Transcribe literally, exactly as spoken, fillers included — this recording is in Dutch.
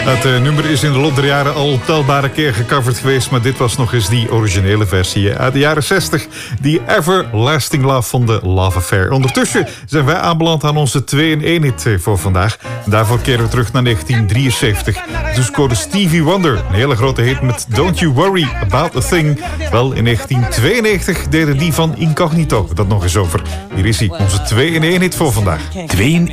Het uh, nummer is in de loop der jaren al telbare keer gecoverd geweest, maar dit was nog eens die originele versie uit de jaren zestig. Die Everlasting Love van de Love Affair. Ondertussen zijn wij aanbeland aan onze twee in één hit voor vandaag. Daarvoor keren we terug naar negentien drieënzeventig. Dus scoorde Stevie Wonder een hele grote hit met Don't You Worry About A Thing. Wel, in negentien tweeënnegentig deden die van Incognito dat nog eens over. Hier is hij, onze twee in één hit voor vandaag. twee in één.